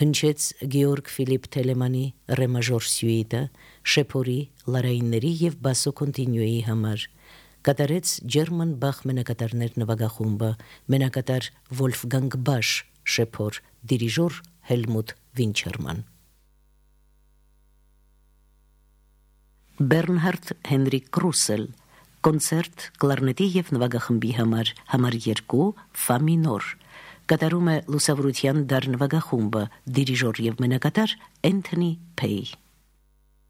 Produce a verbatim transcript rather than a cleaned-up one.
հնչեց Գեորգ Ֆիլիպ Թելեմանի ռե մաժոր սյուիտը Շեփորի, Լարայինների եւ բասո կոնտինյուի համար, կատարեց Ջերման Բախ մենակատարներ նվագախումբը, մենակատար Վոլֆգանգ Բաշ Շեփոր, դիրիժոր Հելմուտ Վինչերման։ Բեռնհարդ Հենրիկ Կրուսել, կոնցերտ կլարնետի եւ նվագախմբի համար, համար երկու, ֆա մինոր, կատարում է Լուսավորության դար նվագախումբը, դիրիժոր եւ մենակատար Էնթոնի Փեյ։